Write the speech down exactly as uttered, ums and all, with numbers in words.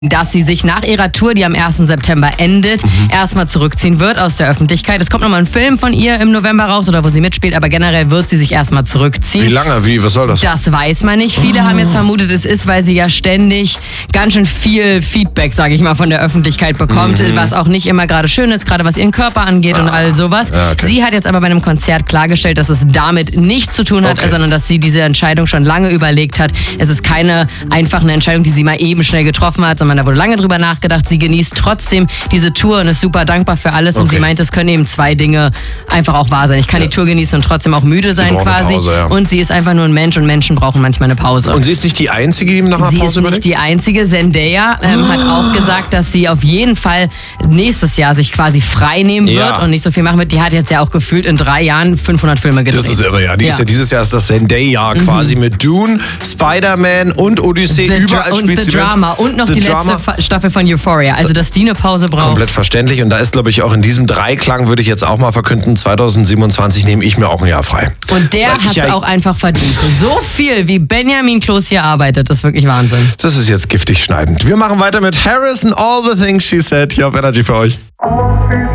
dass sie sich nach ihrer Tour, die am ersten September endet, mhm. erstmal zurückziehen wird aus der Öffentlichkeit. Es kommt nochmal ein Film von ihr im November raus, oder wo sie mitspielt, aber generell wird sie sich erstmal zurückziehen. Wie lange? Wie? Was soll das? Das weiß man nicht. Viele oh. haben jetzt vermutet, es ist, weil sie ja ständig ganz schön viel Feedback, sage ich mal, von der Öffentlichkeit bekommt, mhm. was auch nicht immer gerade schön ist, gerade was ihren Körper angeht ah. und all sowas. Ja, okay. Sie hat jetzt aber bei einem Konzert klargestellt, dass es damit nichts zu tun hat, okay. sondern dass sie diese Entscheidung schon lange überlegt hat. Es ist keine einfache Entscheidung, die sie mal eben schnell getroffen hat, sondern da wurde lange drüber nachgedacht. Sie genießt trotzdem diese Tour und ist super dankbar für alles. Okay. Und sie meint, es können eben zwei Dinge einfach auch wahr sein. Ich kann ja. die Tour genießen und trotzdem auch müde sein quasi. Pause, ja. Und sie ist einfach nur ein Mensch und Menschen brauchen manchmal eine Pause. Und sie ist nicht die Einzige, die nach einer sie Pause ist nicht die Einzige. Zendaya ähm, oh. hat auch gesagt, dass sie auf jeden Fall nächstes Jahr sich quasi frei nehmen ja. wird und nicht so viel machen wird. Die hat jetzt ja auch gefühlt in drei Jahren fünfhundert Filme gedreht. Das ist irre, ja. Die ja. ist ja dieses Jahr ist das Zendaya mhm. quasi mit Dune, Spider-Man und Odyssey. The Überall und spielt The sie Drama und noch The die Drama. letzte Staffel von Euphoria. Also, dass die eine Pause braucht. Komplett verständlich. Und da ist, glaube ich, auch in diesem Dreiklang, würde ich jetzt auch mal verkünden, zwanzig siebenundzwanzig nehme ich mir auch ein Jahr frei. Und der hat es ja auch einfach verdient. So viel, wie Benjamin Kloß hier arbeitet, das ist wirklich Wahnsinn. Das ist jetzt giftig schneidend. Wir machen weiter mit Harris and All the Things She Said hier auf Energy für euch.